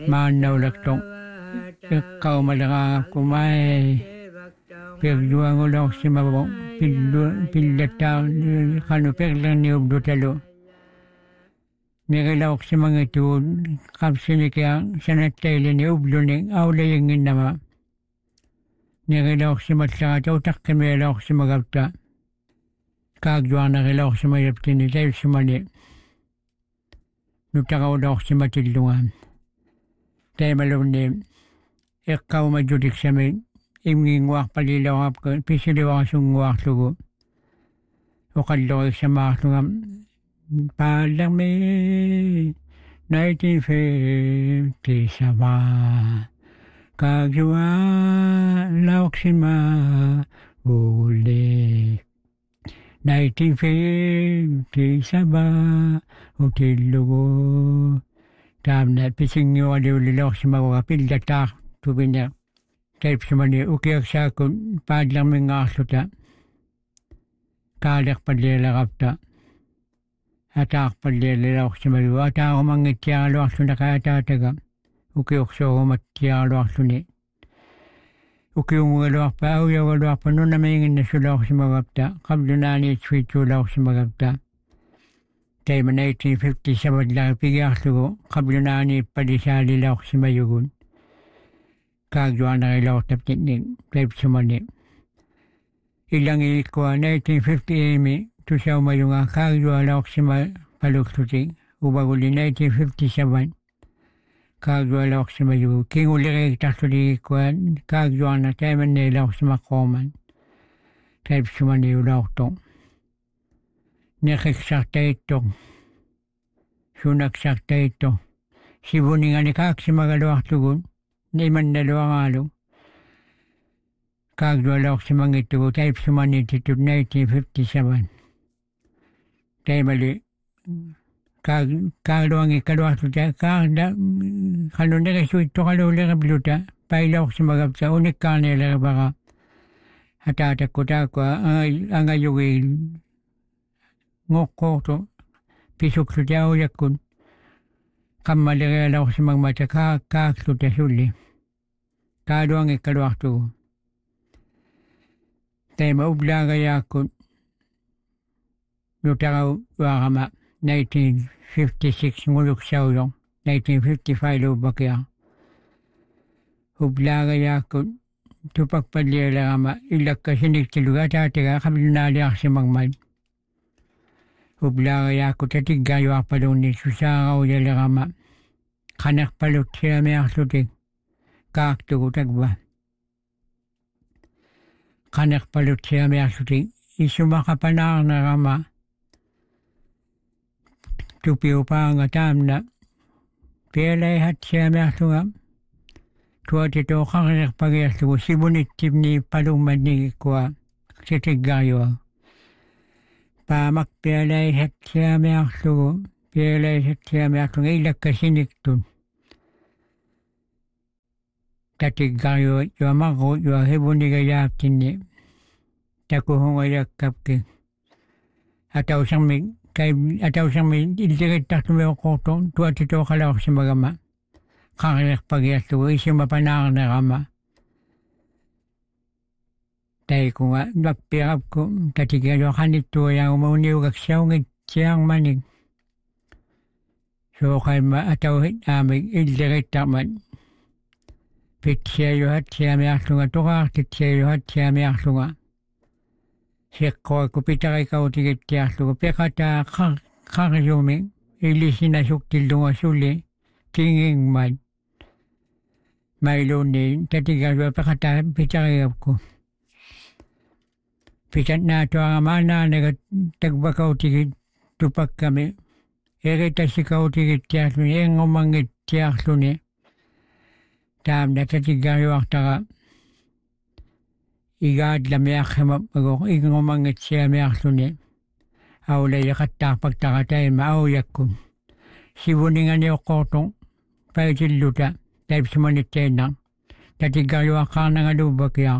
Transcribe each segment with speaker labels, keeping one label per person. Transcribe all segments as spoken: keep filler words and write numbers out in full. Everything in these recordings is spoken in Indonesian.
Speaker 1: maannaulaktong iqqaumaleraangakkumai perjuanguloqsimavong pillu pillattaa qanu perlerniubdutalu mirilauqsimangituun qapsinikia sanattailini ubluni aulayinginnama nirilauqsimallaratau taqqimialauqsimagapta kaagjuarnarilauqsimayaptini taivsimani nutaqaulauqsimatillunga taimalunni iqqaumajudiksami imginguarpalilauqapka pisiliuarasunguarlugu uqalloriksamaarlugam paallermi nineteen fifty-seven kagjua lauqsima ule nineteen fifty-seven utillugu taamna pisingiualiulilauqsimaguga pillataa tubina taipsimani ukiaksaakun paallermingaarluta kaaleqpallialaqapta ataaqpallialilauqsimalu ataarumangittiaraluarlunaka ataataga ukiuqsuurumattiaraluarluni ukiungugaluarpa auyagaluarpa nunamiinginnassulauqsimagapta qablunaaniitsfiitsuulauqsimagapta taima nineteen fifty-seven lari pigiarlugu qablunaaniippalisaalilauqsimayugun kaagjuarnarilauqtaptinni taipsimani ilangiikkua nineteen fifty-eight tusaumayunga kaagjualauqsima palukluti ubaguli nineteen fifty-seven kaagjualauqsimayugu kinguliriiktarluligikkua kaagjuarna taimannilauqsimaqqooman taipsimani ulauqto neqiksartaitto sunaksartaitto sivuningani kaaksimagaluarlugun nimannaluaraalu kaagjualauqsimangittugu taipsimanititut nineteen fifty-seven taimali kaagluangikkaluarluta kaarda qalunerisuittoqaluuleripluta pailauqsimagapta unikkaarniileripara ataatakku taakua angayugi ngoqqoortu pisukluta auyakkun qammalerialauqsimagmata kaakluta sulli kaaluangikkaluartugu taima ublaagayaakkun nutaqau uarama nineteen fifty-six nguluksauyo nineteen fifty-five luupakia ublaagayaakkun tupakpallialerama illakkasiniktiluga taatiga qablunaaliarsimagmal ublaagayaakku tatiggaayuarpalunni susaarauyalerama qanerpalutsiamiarlutik kaaktugu takva qanerpalutsiamiarlutik isumaqapanaarnerama tupiupaanga taamna pialaihatsiamiarluga tuatitooqarirpagiarlugu sivunittipni palummannigikkua sitiggaayua paamak pialaihatsiamiarlugu pialaihatsiamiarlugu ilakkasiniktun tatiggaayua juamarru jua hivunigayaaptinni takuhungayakkapki atausammi kai atausammi illirittartumiuqqortu tuatitooqalauqsimagama qarirpagiarlugu isumapanaarnerama taikunga nappiarapku tatiggaluaqanittuayaaguma uniugaksiaungitsiarmanik sooqaimma atauhit aamik illirittarmat pitsiayuhatsiamiarluga toqaartitsiayuhatsiamiarluga siqqoikku pitarikautigettiarlugu peqataa qarjumi illisinasuktilluga sulli kingingmat mailuunni tatiggalua peqataa pitarigapku pitatnaatuaramaanaanaga takbakautigit tupakkami eritassikautigittiarluni engomangittiarluni taamna tatiggaluartara igaadlamiarrimap ago ingomangitsiamiarluni aulajaqattaarpaktara taima auyakkun sivuninganiuqqortu paitilluta taipsimanitteina tatiggaluaqqaarnangaluupakia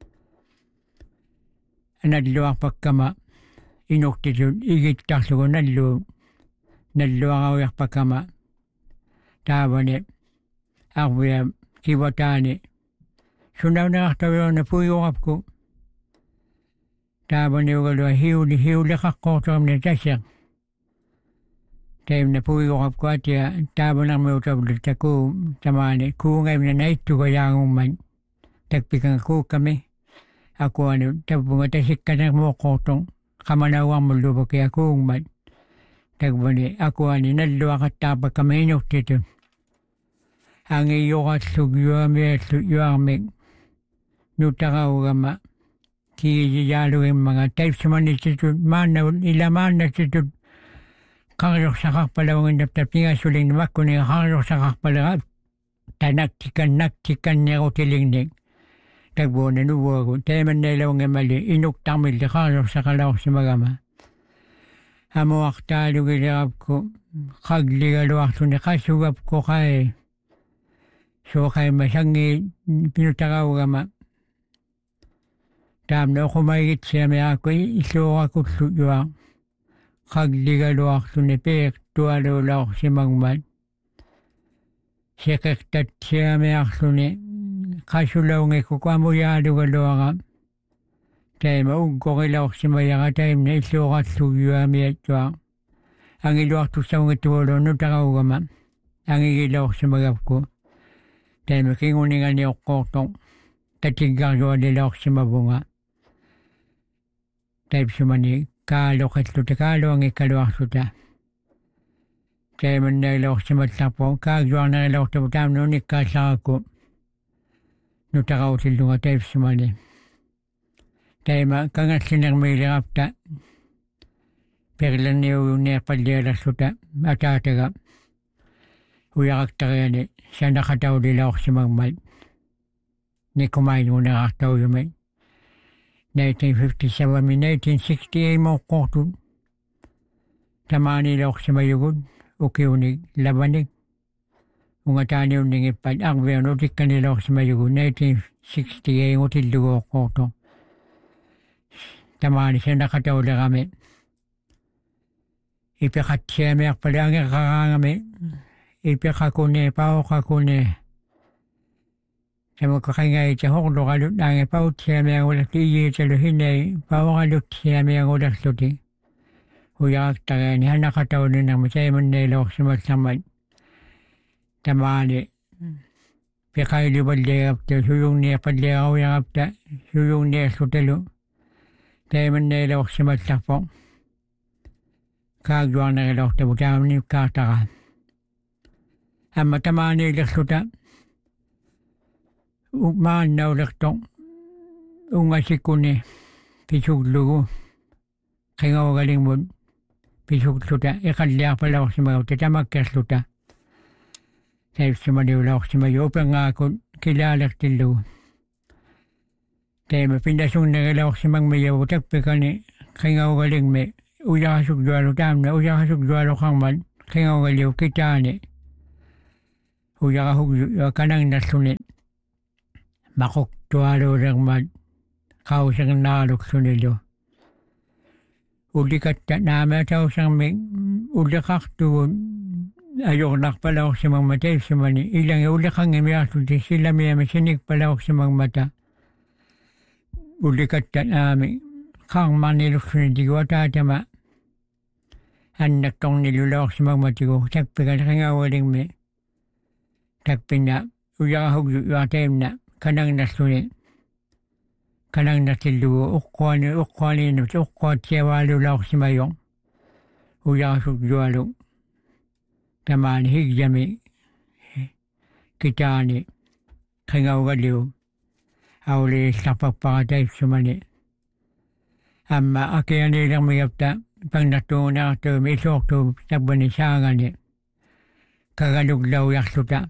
Speaker 1: analluarpakkama inuqtitut igittarlugu nalluu nalluarauyarpakkama taavani arvia kiwataani. Sunnaunaqtaviorna puiuqapku taavaniugalua hiuli hiuliqaqqortormini tassiq. Taimna puiuqapku atia taavanarmiutavlu takuu tamaani kuungaimna naittuga yaangumman takpikanga kuukkami akuani tapunga tasikkanermuoqqortor qamanauarmulluvakia kuungman takvani akuani nalluaqattaarpakkama inurtitu angiyuqalluk yuamiallu yuarmik nutaqaugama kiijiyaalugimmaga taipsumanititut maannavut ila maannatitut qarjursaqarpalaunginnapta pingassuligni makkuniga qarjursaqarpalaga tanaktikan naktikannerutilignik takvuuna nuvuagu taimannailaungamali inuktarmilli qarjursaqalaorsimagama amuaqtaalugiliqapku qagligaluarluni qassugapku qai suuqaimma sangi pinutaqaugama taamna oqumaigitsiamiaqku illuorakullu yuaq qagligaluarluni piiq tualuulaorsimagmat seqeqtatsiamiarluni qassulaungikku amuyaalugaluaqa taima uggorilaorsimayaqa taimna illuoqallu yuamiattuaq angiluartussaungittuulu nutaqaugama angigilaorsimagapku taima kinguningani oqqortor tatiggarjualilaorsimavunga taipsumani kaaloqalluta kaaluangikkaluarluta taimannailaorsimallarpo kaagjuarnerilaortapu taamna unikkaallarakku nutaqautilluga taipsumani taima kangallinermiiliqapta perlanniujuunniarpallialarluta ataataga uyaqaktariani sanaqataulilaorsimagmal nikumailuneraartaujumi nineteen fifty-seven mi nineteen sixty-eight moqqortut tamaanilaorsimayugut ukiunik lavanik ungataaniunningippat arvianu utikkanilaorsimayugut nineteen sixty-eight utilluguoqqortor tamaani sanaqataulerami ipeqatsiamiarpali angeqaraangami ipeqakuni pauqakuni samukaqingaita horluqalut naange pautsiamiagulakti iyiitalu hinai pauqalutsiamiagulakluti uyaqaktariani hanaqataulinarma taimannailaorsimallarmat tamaani peqailivalliagapta suyungniarpalliaqauyaqapta suyungniarlutalu taimannailaorsimallarpo kaagjuarnerilaortapu taamani kaartaqa amma tamaaniilerluta maannaulertor ungasikuni pisuglugu qingaugalingmut pisugluta iqalliarpalaorsimagauta tamakkerluta taipsumaliulaorsimayu upengaakut kilaalertillugu taima pindasunnerilauorsimagmiyavu takpikani qingaugalingmi uyaqasukjualu taamna uyaqasukjualuqarmat qingaugaliu kitaani uyaqahugyu kanangnarluni maquktualuulermat qausernaaluksunilu ulikatta naamiatausarmi uliqartugut ajornarpalaorsimagma taipsumani ilangi uliqangimiarluti silamiami sinikpalaorsimagmata ulikatta naami qaarmarniluksuni tiguataatama annaktornilulaorsimagmatigu takpikan qingaugalingmi takpinna uyaqahugyu yuataimna kanangnarluni kanangnartillugu uqquani uqquaniinut uqquatsiavaalulaorsimayo uyaqasukjualu tamaani higjami kitaani qingaugaliu auliillarparpaqa taipsumani amma akianiilermigapta pangnartuuneartuumi iluortuu tappani saangani kagaluglauyarluta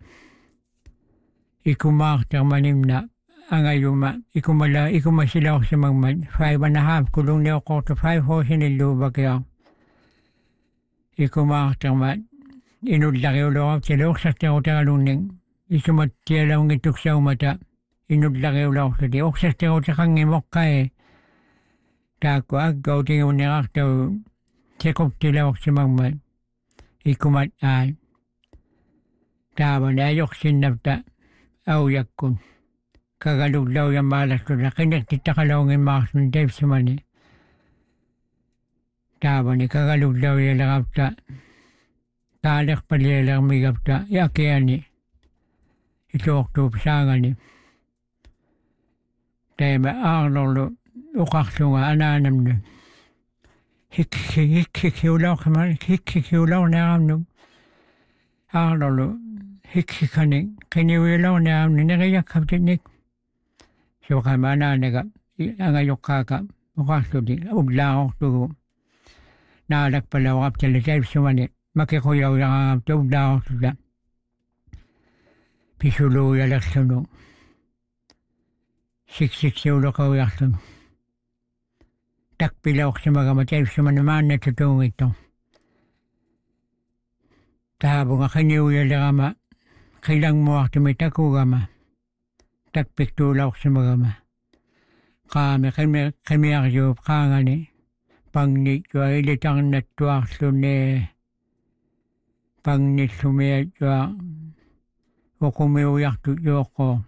Speaker 1: ikumaartermanimna angayuma ikumala ikumasilaorsimagmat five and a half kulungniuqqortu five hoosinilluuvakia ikumaartermat inullariuluoraptili uqsarterutagalunning isumattialaungittuksaumata inullariulaorluti uqsarterutaqangimoqqai taakku aggautinguunniqartau sequptilaorsimagmat ikumat aal Taavani ajoksinnapta aujakkun. Kagaluglaw maalastulla qinirtittaqalaungin maarsun teipsumani. Taavani kagaluglaw yalaqapta taaliqpalialermigapta yakiani ituortuup saangani. Teema aarlorlu uqarlunga anaanamnu. Hikki hikki kiulauqman hikki kiulaunaaamnu. Aarlorlu hikkikani qiniuilaunaaamnu neriyakkaptinnik. Suqama anaanaga angayuqqaaka uqarluli ullaaqortugu. Naalakpalauqaptali teipsumani makiquyauyaqaangapta ullaaqortulla. Pisuluuyalerlunu. Siksiksiuluqauyarlunu. Takpilauqsimagama teipsumani maannatutuungittu. Taavunga qiniuyalerama qilangmuartumi takugama. Takpiktuulauqsimagama. Qaami qimiarjuup qaangani. Pangnitjua ilitarnattuarluni. Pangnitsumiatjua uqumiuyartu yuuqqu.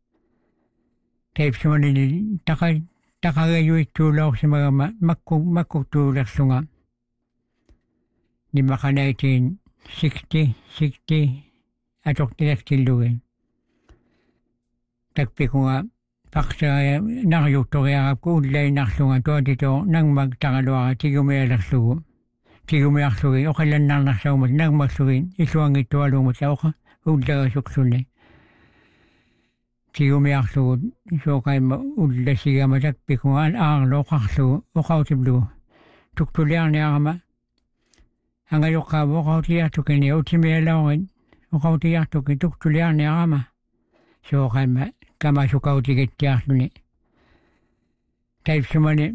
Speaker 1: Teipsumani taka takagayuittuulauqsimagama makku makkuktuulerlunga. Nimaka nineteen sixty sixty atortilaktillugi. Takpikunga paqsaaya narjuttoriarapku ullainarlunga tuatito nangmag taqaluara tigumialerlugu. Tigumiarlugi oqalannarnarsaumat nangmaksugin isuangittualuumat oqa ullagasuksunni. Tigumiarlugut soqaima ullasigama takpikunga aarlu oqarlugu oqautiblugu. Tuktuliarniarama angayuqqaavu oqautiartukini utimialaungit oqautiartuki tuktuliarniarama soqaima kamasukautikittiarluni. Teipsumani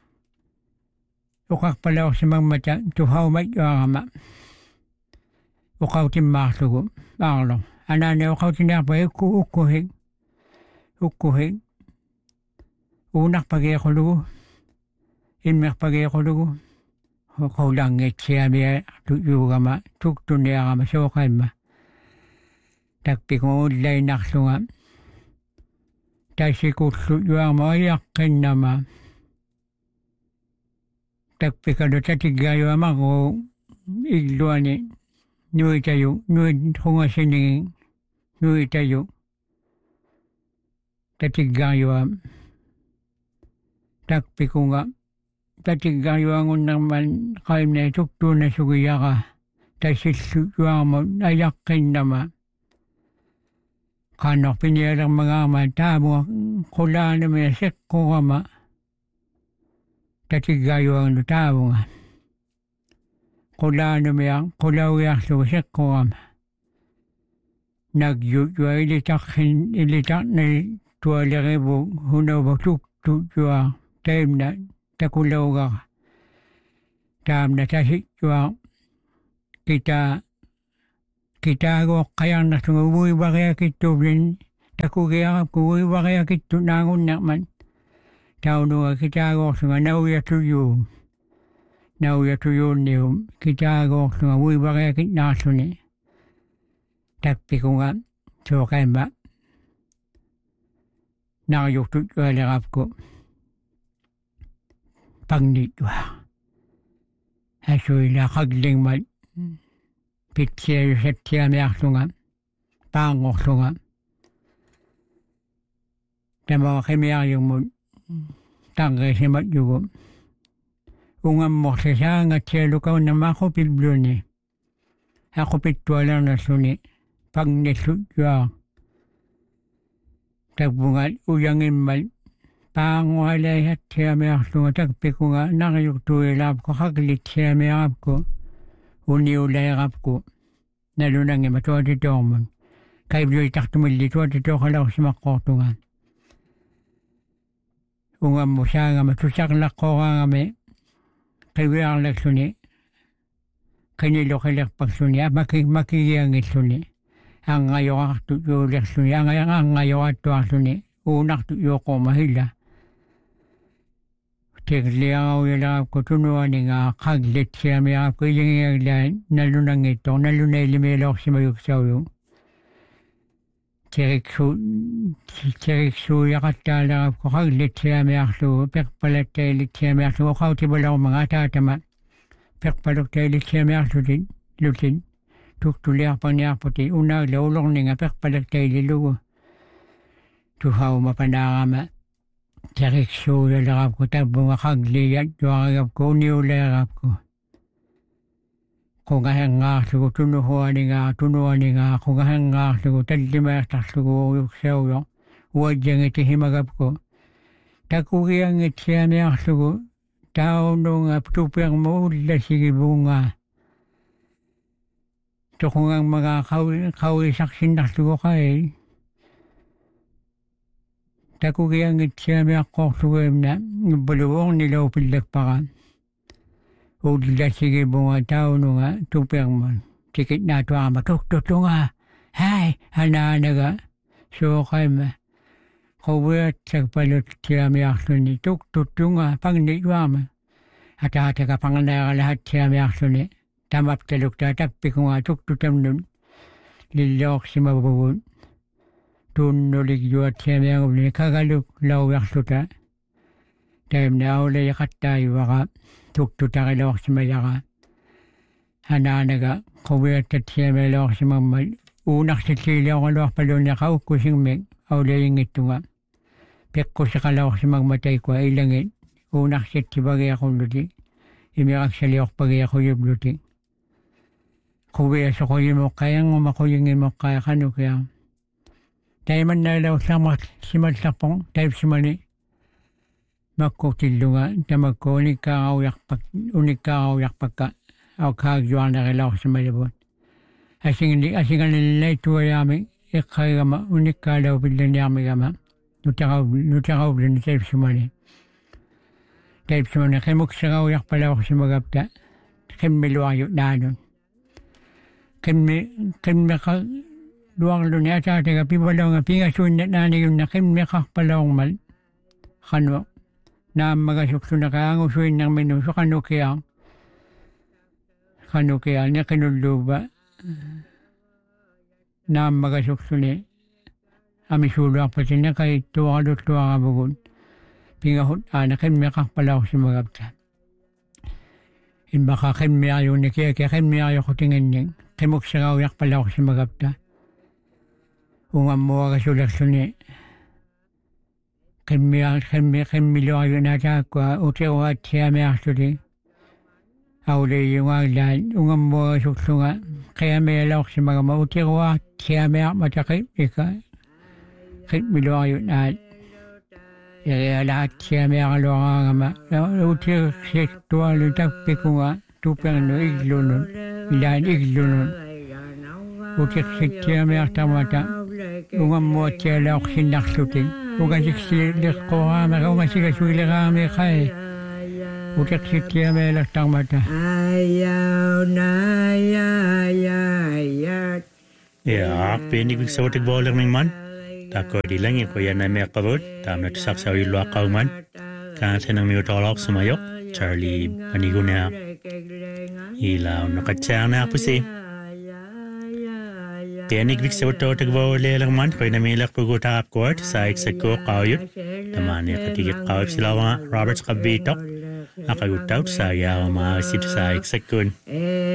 Speaker 1: uqarpalauqsimammata tuhaumatjuarama uqautimmaarlugu aarlu. Anaani uqautiniarpa ikku ukkuhik ukkuhik uunarpagiiqulugu immiqpagiiqulugu uqaulangitsiamia tujuugama tuktuniarama soqaimma. Takpikunga ullainarlunga tasikullu juarma ayaqqinama. Takpikalu tatigayuamagu illuani nuitayu nuit hungasini nuitayu tatigayuam. Takpikunga tatigayuangunnarman qaimne tuktuuna sugiyaqa tasillu juarma ayaqqinama. Kanok pinialermagama taamua qulaanamia seqqugama. Tatigayuannu taavunga. Qulaanamia qulauiarlugu seqqugama. Nagyujua ilitaqhin ilitaqni tualerivu hunauva tuktujua taimna takulaugaqa. Taamna tasitjua kita Kitaago qajarnartunga uivaqiakittuublin takugiaqapku uivaqiakittu naangunnarman taunuga kitaagoorsunga nauyatujuu nauyatuyuunnium kitaagoorsunga uivaqiakitnaarluni takpikunga soqaimma narjurtutjualerapku pangnitjua asuila qaglingmat pitsiayusattiamiarlunga paangorlunga tamaqa qimiariummut tarrisimatjugu ungammorlisaangatsialukaunnama aqupilluuni aqupittualernerluni pagnillutjuaq takpungat uyangimmat paangualaisattiamiarlunga takpikunga narjurtuilaapku qaglitsiamiarapku uniulaerapku nalunangima tuatitoormun kaibluitartumilli tuatitooqalausimaqqortunga ungammu saangama tusaqlaqqoraangami qiviarlalluni qiniloqilerpaksuni amaki makigiangilluni angajoartu juulerluni angajoartuarluni uunartu juoquma hilla Tigliauilaqku tunuaninga qaglitsiamiaqku ilingiagla nalunangittor nalunailimiiloorsimayuksauju Teriksu teriksuujaqattaalaaqapku qagllitsiamiarlugu perpalattailitsiamiarlugu qautibalormanga perpaluktailitsiamiarlutin lutin tuktuliarpaniarputi unaagla ulorninga perpalattaililugu tuhaumapanaarama teriksuujalaqapku tabbunga qagliat juaragapku uniuleerapku qungahengaarlugu tunuhuaningaa tunuaningaa qungahengaarlugu tallimaertarlugu uyukseuyo uajjangiti himagapku takugiangitsiamiarlugu taununga tupermu ullasigibuunga tuqungangmagaa qauisaqsinnarlugu qai takugiangitsiamiaqqorluguimna nuppuluuornilaupillakpaqa ullasigibuunga taununga tupermun tikitnaatuarma tuktutunga hai anaanaga suoqaima quviatsakpalutsiamiarluni tuktutunga pagniuarma ataataka panganaaralahatsiamiarluni tamaptaluktaa tappikunga tuktutamnun lillooqsimavugun tunnulikjuatsiamiagumni kagaluk laujarluta taimna aulejaqattaayuaqa tuktutariloorsimayaqa anaanaga quviattatsiamialoorsimammal uunarsitliliorluarpaluunniqa ukkusigmik aulejingittunga peqqusiqaloorsimagma taikua ilangit uunarsitsipagiaqulluti imiqaksaliorpagiaquyupluti quviasoquyimoqqayanguma quyingimoqqaya qanukia taimannailaullarmar simallarpon taipsimani makkutilluga tamakku unikkaaraujarpak unikkaaraujarpakka aukaagjuarnerilaorsimayavut asingli asingalillaytuayaami iqqaigama unikkaalauupillaniarmigama nutarau nutarauvluni taipsimani taipsimani qimukseraujaqpalaorsimagapta qimmiluarju naanun qimmi qimmiqa luarluni ataatega pivalonga pingasuinna naaniyunna qimmiqarpalaormal qanu naammagasuksunaka aangusuinnarminu soqanukia qanukia neqinulluuva naammakasuksuni amisuuluarpatine qai tuaralulluaravugun pingahut aana qimmiqarpalaorsimagapta immaqa qimmiariunni kiakia qimmiarioqutinginning qimukseraujaqpalaorsimagapta ungammuagasulersuni qimmiar qimmi qimmiluarjunaataakkua utiruatsiamiarluti aulejungaaglaan ungammuagasuksunga qiamialaorsimagama utiruaatsiamiarmataqi ika qimmiluarjunaat irialaatsiamiaraluaraagama utirsiattualu tappikunga tupernu iglunun ilaan iglunun utirsittiamiartamata ungammuatsialaorsinnarlutin ugasiksiliqqoraamega ungasigasuileraami qai utirsittiamialartarmata
Speaker 2: Ja, penig viksawatik bowler min man. Tako di langi ko yan na may kavod. Tam na tisak sa ilwa kauman. Kan senang mi utolok sumayok. Charlie panigo na. Ilaw nakatsang na ako si. Penig viksawatik bowler lang man. Ko na may lak pagutap court. Sa eksako kauyot. Taman niya katigit kauyot sila mga Roberts kabitok. Nakagutaw sa yaw mga sit sa eksakun.